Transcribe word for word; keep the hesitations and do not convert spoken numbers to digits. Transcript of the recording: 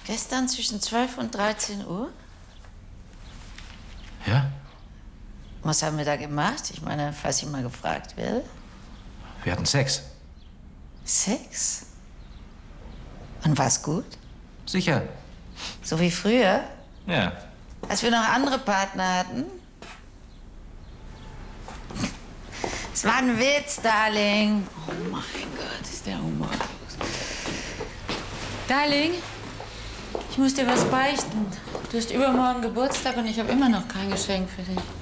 Gestern zwischen zwölf und dreizehn Uhr? Ja? Was haben wir da gemacht? Ich meine, falls ich mal gefragt werde. Wir hatten Sex. Sex? Und war's gut? Sicher. So wie früher? Ja. Als wir noch andere Partner hatten? Es war ein Witz, Darling. Oh mein Gott, ist der Humor. Darling, ich muss dir was beichten. Du hast übermorgen Geburtstag und ich habe immer noch kein Geschenk für dich.